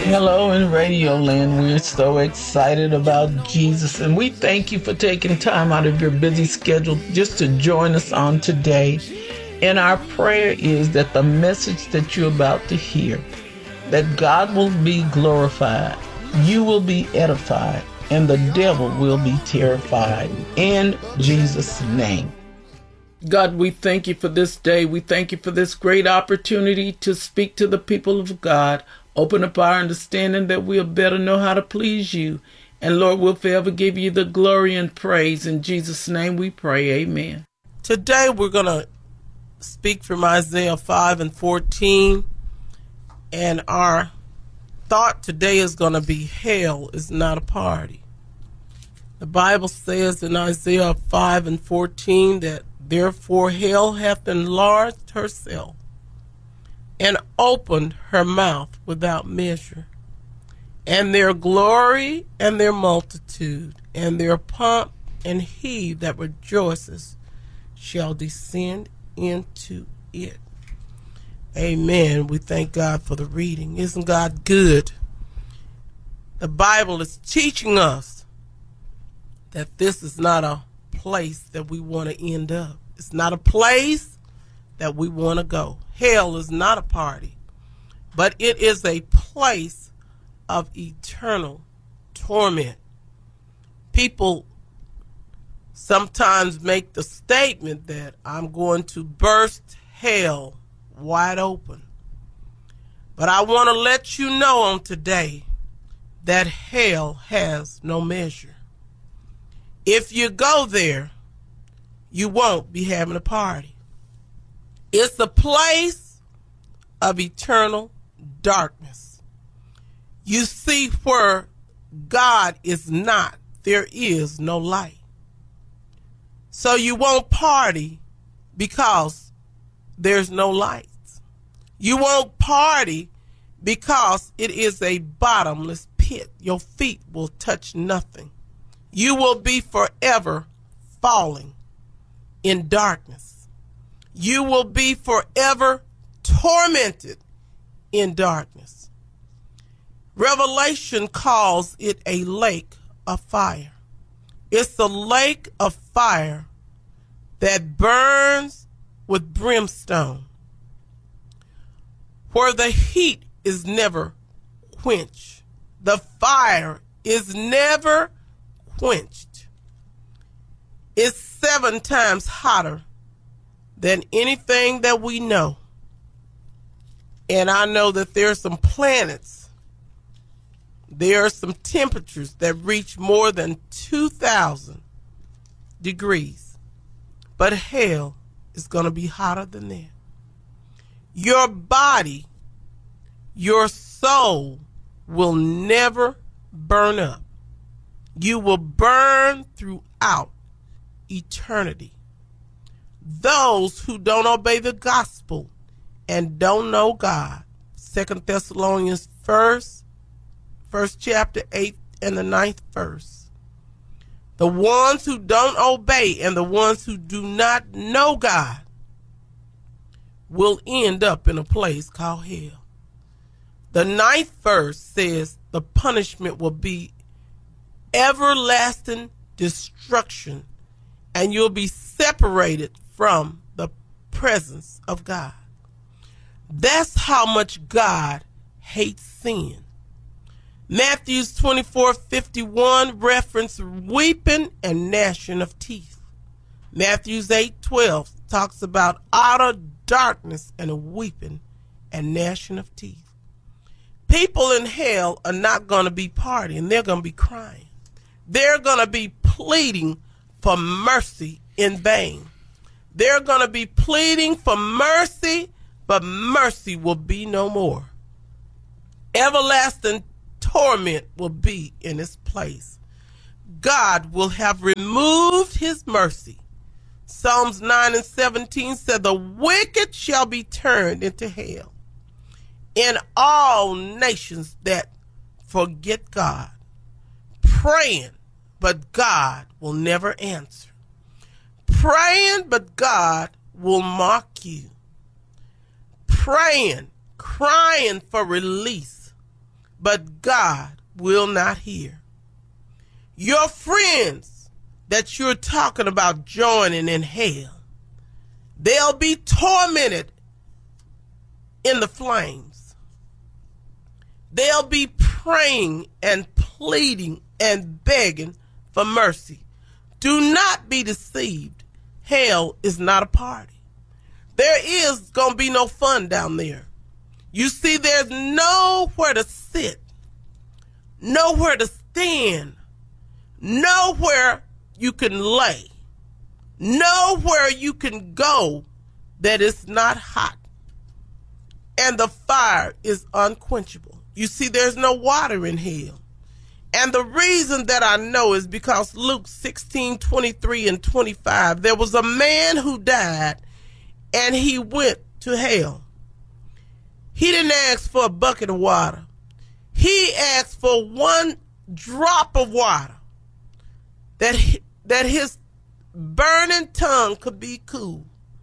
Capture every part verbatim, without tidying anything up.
Hello in Radio Land. We're so excited about Jesus, and we thank you for taking time out of your busy schedule just to join us on today. And our prayer is that the message that you're about to hear, that God will be glorified, you will be edified, and the devil will be terrified. In Jesus' name. God, we thank you for this day. We thank you for this great opportunity to speak to the people of God. Open up our understanding that we'll better know how to please you. And Lord, we'll forever give you the glory and praise. In Jesus' name we pray. Amen. Today we're going to speak from Isaiah five and fourteen. And our thought today is going to be hell is not a party. The Bible says in Isaiah five and fourteen that therefore hell hath enlarged herself and opened her mouth without measure, and their glory and their multitude and their pomp and he that rejoices shall descend into it. Amen. We thank God for the reading. Isn't God good? The Bible is teaching us that this is not a place that we want to end up. It's not a place that we want to go. Hell is not a party, but it is a place of eternal torment. People sometimes make the statement that I'm going to burst hell wide open. But I want to let you know on today that hell has no measure. If you go there, you won't be having a party. It's a place of eternal darkness. You see, where God is not, there is no light. So you won't party because there's no lights. You won't party because it is a bottomless pit. Your feet will touch nothing. You will be forever falling in darkness. You will be forever tormented in darkness. Revelation calls it a lake of fire. It's a lake of fire that burns with brimstone, where the heat is never quenched. The fire is never quenched. It's seven times hotter than anything that we know. And I know that there are some planets, there are some temperatures that reach more than two thousand degrees. But hell is going to be hotter than that. Your body, your soul will never burn up. You will burn throughout eternity. Those who don't obey the gospel and don't know God, Second Thessalonians first, first chapter, eighth and the ninth verse. The ones who don't obey and the ones who do not know God will end up in a place called hell. The ninth verse says the punishment will be everlasting destruction, and you'll be separated from the presence of God. That's how much God hates sin. Matthew twenty-four fifty-one reference weeping and gnashing of teeth. Matthew eight twelve talks about outer darkness and a weeping and gnashing of teeth. People in hell are not going to be partying. They're going to be crying. They're going to be pleading for mercy in vain. They're going to be pleading for mercy, but mercy will be no more. Everlasting torment will be in its place. God will have removed his mercy. Psalms nine and seventeen said, the wicked shall be turned into hell, in all nations that forget God, praying, but God will never answer. Praying, but God will mock you. Praying, crying for release, but God will not hear. Your friends that you're talking about joining in hell, they'll be tormented in the flames. They'll be praying and pleading and begging for mercy. Do not be deceived. Hell is not a party. There is going to be no fun down there. You see, there's nowhere to sit, nowhere to stand, nowhere you can lay, nowhere you can go that is not hot. And the fire is unquenchable. You see, there's no water in hell. And the reason that I know is because Luke sixteen, twenty-three and twenty-five, there was a man who died and he went to hell. He didn't ask for a bucket of water. He asked for one drop of water that, he, that his burning tongue could be cool.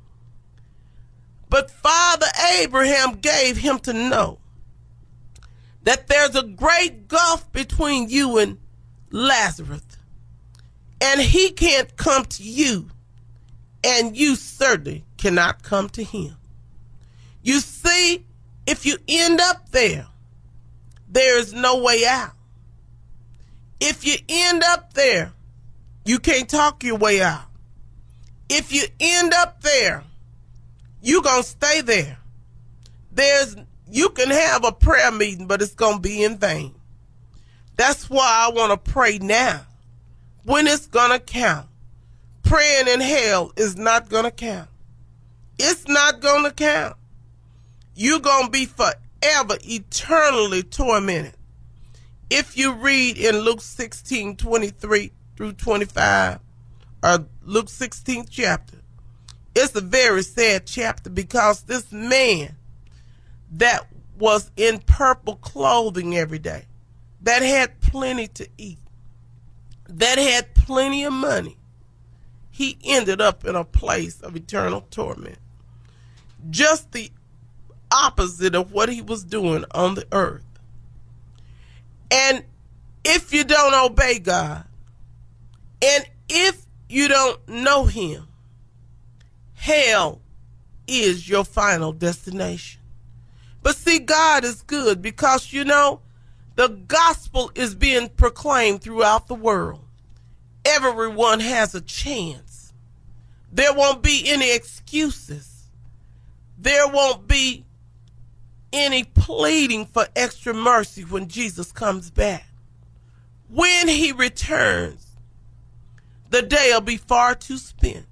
But Father Abraham gave him to know that there's a great gulf between you and Lazarus, and he can't come to you, and you certainly cannot come to him. You see, if you end up there, there is no way out. If you end up there, you can't talk your way out. If you end up there, you're going to stay there. There's You can have a prayer meeting, but it's going to be in vain. That's why I want to pray now, when it's going to count. Praying in hell is not going to count. It's not going to count. You're going to be forever, eternally tormented. If you read in Luke sixteen, twenty-three through twenty-five, or Luke sixteenth chapter, it's a very sad chapter, because this man that was in purple clothing every day, that had plenty to eat, that had plenty of money, he ended up in a place of eternal torment. Just the opposite of what he was doing on the earth. And if you don't obey God, and if you don't know him, hell is your final destination. But see, God is good, because, you know, the gospel is being proclaimed throughout the world. Everyone has a chance. There won't be any excuses. There won't be any pleading for extra mercy when Jesus comes back. When he returns, the day will be far too spent.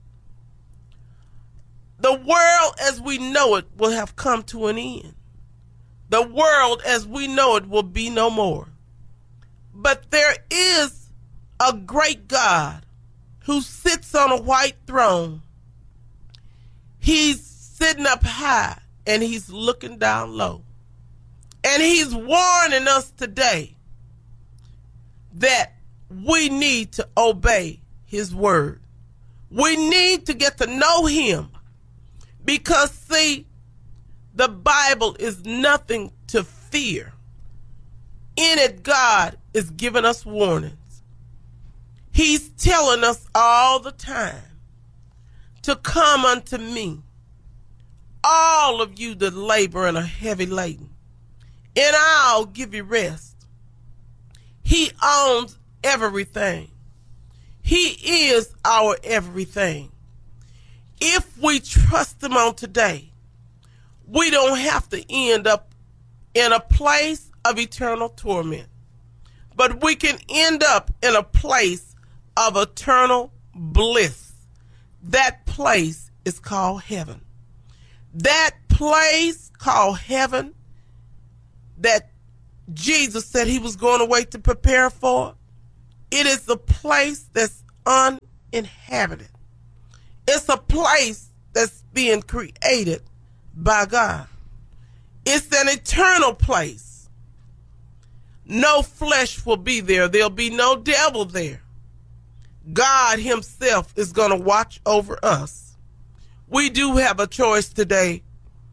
The world as we know it will have come to an end. The world as we know it will be no more. But there is a great God who sits on a white throne. He's sitting up high and he's looking down low. And he's warning us today that we need to obey his word. We need to get to know him, because, see, the Bible is nothing to fear. In it, God is giving us warnings. He's telling us all the time to come unto me, all of you that labor and are heavy laden, and I'll give you rest. He owns everything. He is our everything. If we trust him on today, we don't have to end up in a place of eternal torment, but we can end up in a place of eternal bliss. That place is called heaven. That place called heaven that Jesus said he was going away to prepare for, it is a place that's uninhabited. It's a place that's being created by God. It's an eternal place. No flesh will be there. There'll be no devil there. God himself is going to watch over us. We do have a choice today.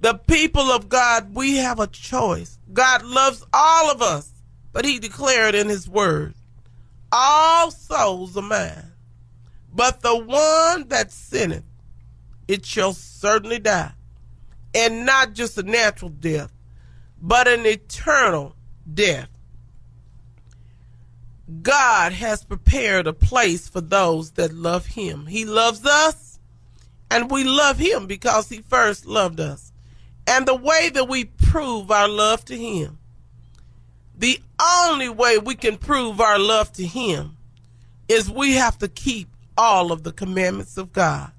The people of God, we have a choice. God loves all of us, but he declared in his word, all souls are mine, but the one that sinneth, it shall certainly die. And not just a natural death, but an eternal death. God has prepared a place for those that love him. He loves us, and we love him because he first loved us. And the way that we prove our love to him, the only way we can prove our love to him is we have to keep all of the commandments of God.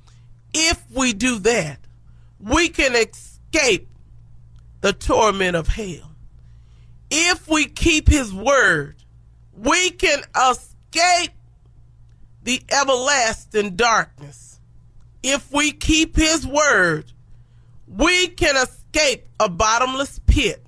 If we do that, we can escape the torment of hell. If we keep his word, we can escape the everlasting darkness. If we keep his word, we can escape a bottomless pit.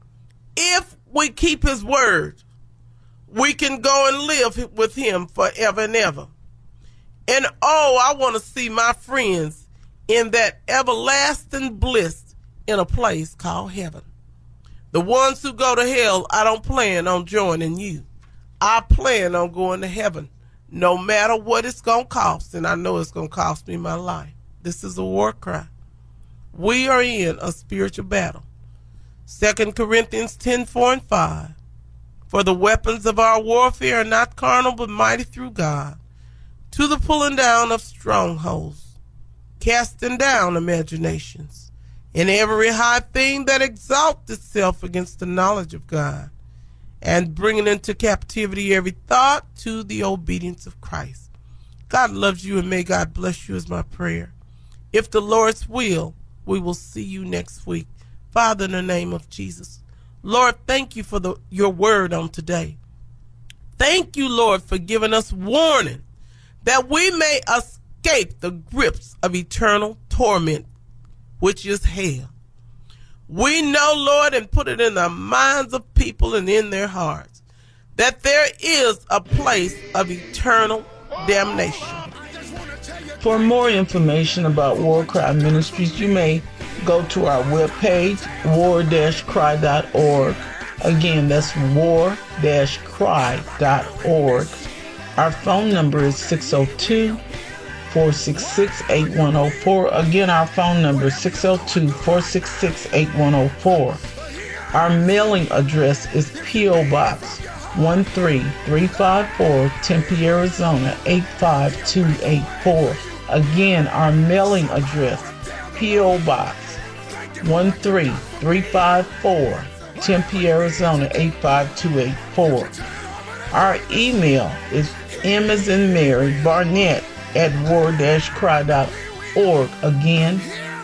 If we keep his word, we can go and live with him forever and ever. And oh, I want to see my friends in that everlasting bliss in a place called heaven. The ones who go to hell, I don't plan on joining you. I plan on going to heaven, no matter what it's going to cost. And I know it's going to cost me my life. This is a war cry. We are in a spiritual battle. Second Corinthians ten, four and five. For the weapons of our warfare are not carnal, but mighty through God, to the pulling down of strongholds, casting down imaginations, and every high thing that exalts itself against the knowledge of God, and bringing into captivity every thought to the obedience of Christ. God loves you, and may God bless you is my prayer. If the Lord's will, we will see you next week. Father, in the name of Jesus, Lord, thank you for the, your word on today. Thank you, Lord, for giving us warning that we may escape the grips of eternal torment, which is hell. We know, Lord, and put it in the minds of people and in their hearts, that there is a place of eternal damnation. For more information about War Cry Ministries, you may go to our webpage, war dash cry dot org. Again, that's war dash cry dot org. Our phone number is six oh two, four six six, eight one oh four. Again, our phone number is six oh two, four six six, eight one oh four. Our mailing address is P O. Box one three three five four, Tempe, Arizona eight five two eight four. Again, our mailing address, P O. Box one three three five four, Tempe, Arizona eight five two eight four. Our email is M as in Mary, Barnett at war dash cry dot org. Again,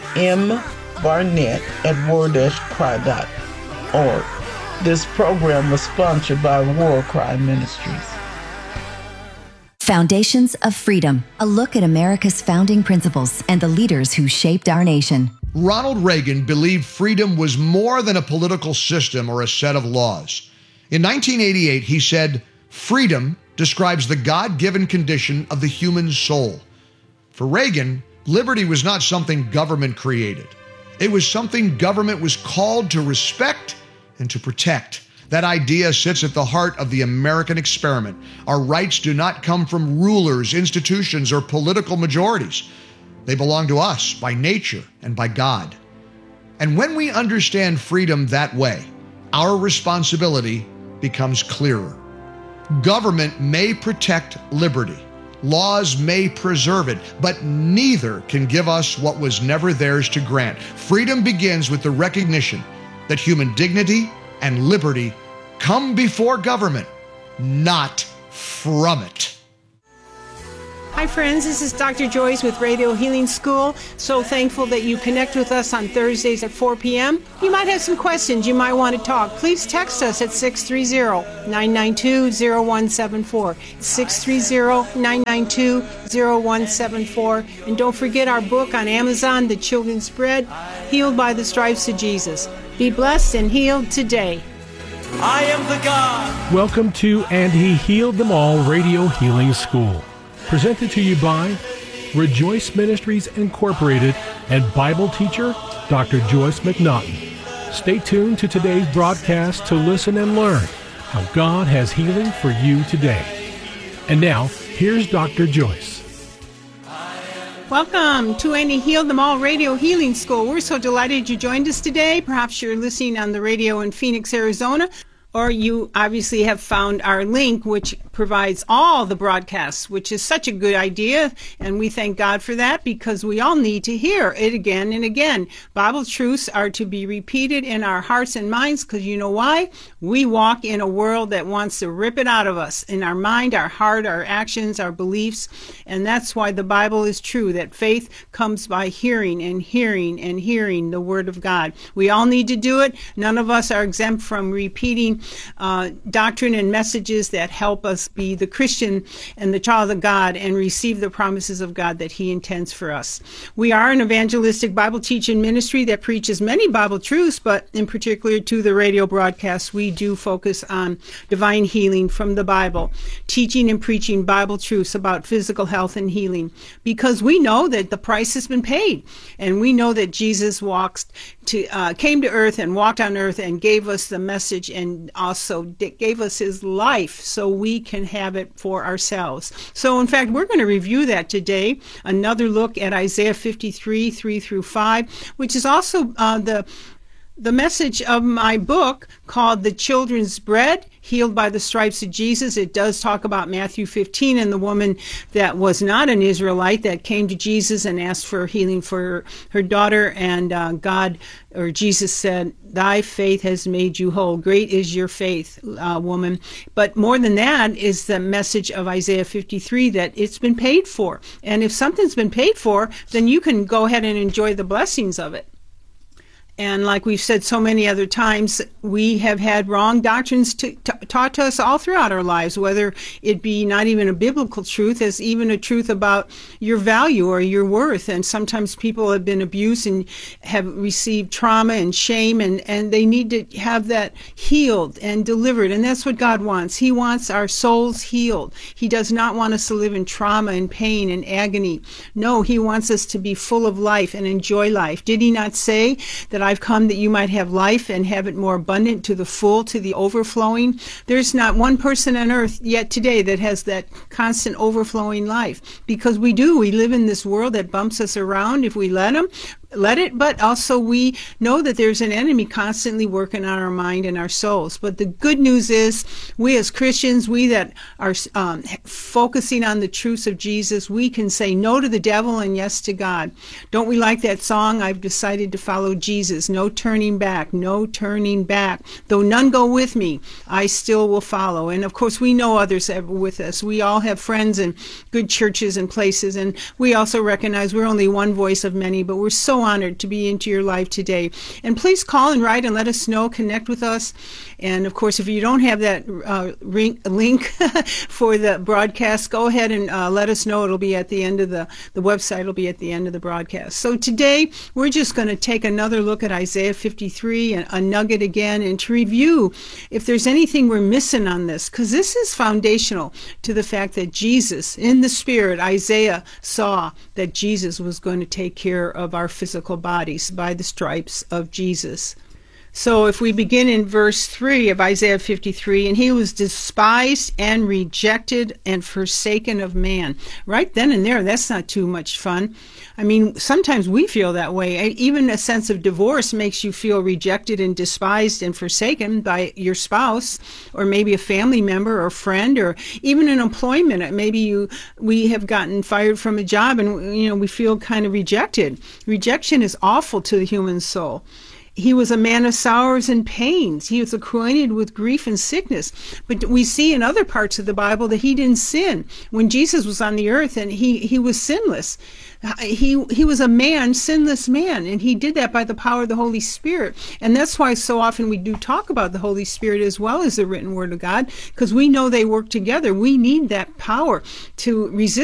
M Barnett at war dash cry dot org. This program was sponsored by War Cry Ministries. Foundations of Freedom, a look at America's founding principles and the leaders who shaped our nation. Ronald Reagan believed freedom was more than a political system or a set of laws. In nineteen eighty-eight, he said, "Freedom describes the God-given condition of the human soul." For Reagan, liberty was not something government created. It was something government was called to respect and to protect. That idea sits at the heart of the American experiment. Our rights do not come from rulers, institutions, or political majorities. They belong to us by nature and by God. And when we understand freedom that way, our responsibility becomes clearer. Government may protect liberty. Laws may preserve it, but neither can give us what was never theirs to grant. Freedom begins with the recognition that human dignity and liberty come before government, not from it. Hi friends, this is Doctor Joyce with Radio Healing School. So thankful that you connect with us on Thursdays at four p.m. You might have some questions, you might want to talk. Please text us at six three zero, nine nine two, zero one seven four. six three zero, nine nine two, zero one seven four. And don't forget our book on Amazon, The Children's Bread, Healed by the Stripes of Jesus. Be blessed and healed today. I am the God. Welcome to And He Healed Them All Radio Healing School. Presented to you by Rejoice Ministries Incorporated and Bible teacher Doctor Joyce McNaughton. Stay tuned to today's broadcast to listen and learn how God has healing for you today. And now, here's Doctor Joyce. Welcome to Any Heal Them All Radio Healing School. We're so delighted you joined us today. Perhaps you're listening on the radio in Phoenix, Arizona, or you obviously have found our link, which provides all the broadcasts, which is such a good idea, and we thank God for that because we all need to hear it again and again. Bible truths are to be repeated in our hearts and minds because you know why? We walk in a world that wants to rip it out of us, in our mind, our heart, our actions, our beliefs, and that's why the Bible is true, that faith comes by hearing and hearing and hearing the Word of God. We all need to do it. None of us are exempt from repeating uh, doctrine and messages that help us be the Christian and the child of God and receive the promises of God that He intends for us. We are an evangelistic Bible teaching ministry that preaches many Bible truths, but in particular to the radio broadcasts, we do focus on divine healing from the Bible, teaching and preaching Bible truths about physical health and healing, because we know that the price has been paid, and we know that Jesus walks to uh, came to earth and walked on earth and gave us the message and also gave us His life so we can have it for ourselves. So in fact, we're going to review that today. Another look at Isaiah fifty-three, three through five, which is also uh, the the message of my book called The Children's Bread, Healed by the Stripes of Jesus. It does talk about Matthew fifteen and the woman that was not an Israelite that came to Jesus and asked for healing for her, her daughter, and uh, God or Jesus said, "Thy faith has made you whole. Great is your faith, uh, woman." But more than that is the message of Isaiah fifty-three, that it's been paid for. And if something's been paid for, then you can go ahead and enjoy the blessings of it. And like we've said so many other times, we have had wrong doctrines to, to, taught to us all throughout our lives, whether it be not even a biblical truth, as even a truth about your value or your worth. And sometimes people have been abused and have received trauma and shame, and, and they need to have that healed and delivered. And that's what God wants. He wants our souls healed. He does not want us to live in trauma and pain and agony. No, He wants us to be full of life and enjoy life. Did He not say that I've come that you might have life and have it more abundant, to the full, to the overflowing? There's not one person on earth yet today that has that constant overflowing life, because we do. We live in this world that bumps us around if we let them. Let it, but also we know that there's an enemy constantly working on our mind and our souls. But the good news is, we as Christians, we that are um, focusing on the truths of Jesus, we can say no to the devil and yes to God. Don't we like that song, I've decided to follow Jesus, no turning back, no turning back. Though none go with me, I still will follow. And of course, we know others are with us. We all have friends in good churches and places, and we also recognize we're only one voice of many, but we're so honored to be into your life today. And please call and write and let us know, connect with us. And of course, if you don't have that uh, ring, link for the broadcast, go ahead and uh, let us know. It'll be at the end of the, the website, it'll be at the end of the broadcast. So today, we're just going to take another look at Isaiah fifty-three, and a nugget again, and to review if there's anything we're missing on this, because this is foundational to the fact that Jesus, in the Spirit, Isaiah saw that Jesus was going to take care of our physical physical bodies by the stripes of Jesus. So if we begin in verse three of Isaiah fifty-three, and He was despised and rejected and forsaken of man. Right then and there, that's not too much fun. I mean, sometimes we feel that way. Even a sense of divorce makes you feel rejected and despised and forsaken by your spouse, or maybe a family member or friend, or even in employment. Maybe you we have gotten fired from a job, and you know we feel kind of rejected. Rejection is awful to the human soul. He was a man of sorrows and pains. He was acquainted with grief and sickness. But we see in other parts of the Bible that He didn't sin. When Jesus was on the earth, and he, he was sinless. He he was a man, sinless man, and He did that by the power of the Holy Spirit. And that's why so often we do talk about the Holy Spirit as well as the written Word of God, because we know they work together. We need that power to resist